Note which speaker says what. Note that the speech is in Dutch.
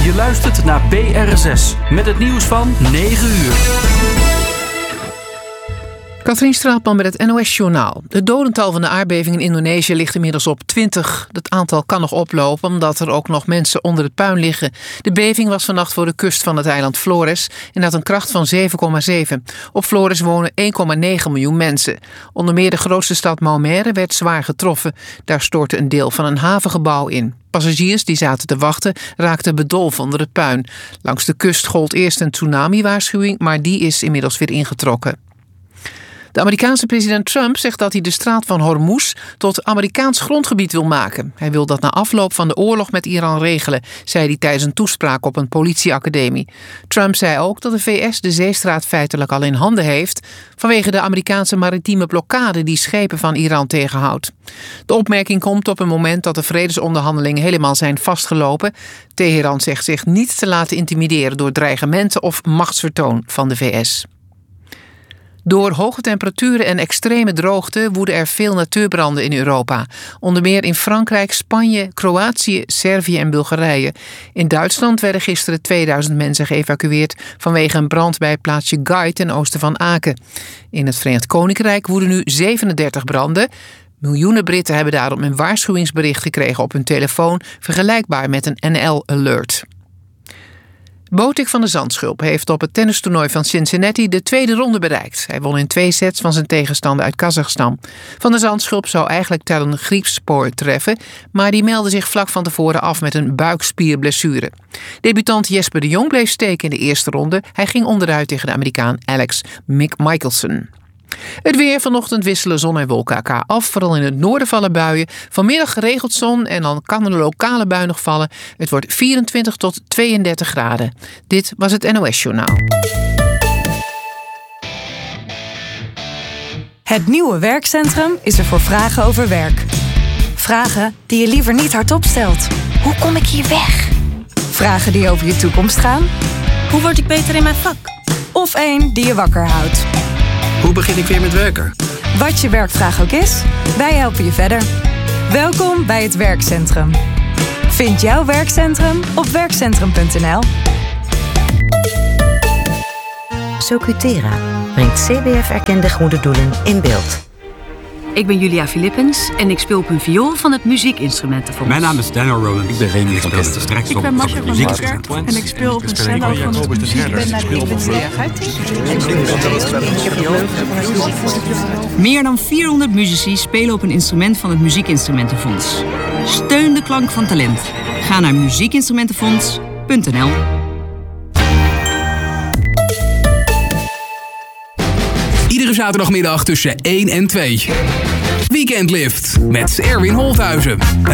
Speaker 1: Je luistert naar BRSS met het nieuws van 9 uur.
Speaker 2: Katrien Straatman met het NOS-journaal. Het dodental van de aardbeving in Indonesië ligt inmiddels op 20. Het aantal kan nog oplopen omdat er ook nog mensen onder het puin liggen. De beving was vannacht voor de kust van het eiland Flores en had een kracht van 7,7. Op Flores wonen 1,9 miljoen mensen. Onder meer de grootste stad Maumere werd zwaar getroffen. Daar stortte een deel van een havengebouw in. Passagiers die zaten te wachten raakten bedolven onder het puin. Langs de kust gold eerst een tsunami-waarschuwing, maar die is inmiddels weer ingetrokken. De Amerikaanse president Trump zegt dat hij de straat van Hormuz tot Amerikaans grondgebied wil maken. Hij wil dat na afloop van de oorlog met Iran regelen, zei hij tijdens een toespraak op een politieacademie. Trump zei ook dat de VS de zeestraat feitelijk al in handen heeft vanwege de Amerikaanse maritieme blokkade die schepen van Iran tegenhoudt. De opmerking komt op een moment dat de vredesonderhandelingen helemaal zijn vastgelopen. Teheran zegt zich niet te laten intimideren door dreigementen of machtsvertoon van de VS. Door hoge temperaturen en extreme droogte woeden er veel natuurbranden in Europa. Onder meer in Frankrijk, Spanje, Kroatië, Servië en Bulgarije. In Duitsland werden gisteren 2000 mensen geëvacueerd vanwege een brand bij het plaatsje Gait ten oosten van Aken. In het Verenigd Koninkrijk woeden nu 37 branden. Miljoenen Britten hebben daarom een waarschuwingsbericht gekregen op hun telefoon, vergelijkbaar met een NL-alert. Botic van de Zandschulp heeft op het tennistoernooi van Cincinnati de tweede ronde bereikt. Hij won in 2 sets van zijn tegenstander uit Kazachstan. Van de Zandschulp zou eigenlijk Tellen Griekspoor treffen, maar die meldde zich vlak van tevoren af met een buikspierblessure. Debutant Jesper de Jong bleef steken in de eerste ronde. Hij ging onderuit tegen de Amerikaan Alex Michelsen. Het weer: vanochtend wisselen zon en wolken elkaar af. Vooral in het noorden vallen buien. Vanmiddag geregeld zon en dan kan een lokale bui nog vallen. Het wordt 24 tot 32 graden. Dit was het NOS-journaal.
Speaker 3: Het nieuwe werkcentrum is er voor vragen over werk. Vragen die je liever niet hardop stelt. Hoe kom ik hier weg? Vragen die over je toekomst gaan.
Speaker 4: Hoe word ik beter in mijn vak?
Speaker 3: Of één die je wakker houdt.
Speaker 5: Hoe begin ik weer met werken?
Speaker 3: Wat je werkvraag ook is, wij helpen je verder. Welkom bij het werkcentrum. Vind jouw werkcentrum op werkcentrum.nl.
Speaker 6: Socutera brengt CBF-erkende goede doelen in beeld.
Speaker 7: Ik ben Julia Philippens en ik speel op een viool van het Muziekinstrumentenfonds.
Speaker 8: Mijn naam is Daniel Roland.
Speaker 5: Ik ben Remy van Kester.
Speaker 9: Ik ben Marcia van Marker en ik speel op een cello van het Muziekinstrumentenfonds.
Speaker 7: Meer dan 400 muzici spelen op een instrument van het Muziekinstrumentenfonds. Steun de klank van talent. Ga naar muziekinstrumentenfonds.nl.
Speaker 10: Iedere zaterdagmiddag tussen 1 en 2. Weekendlift met Erwin Holthuizen.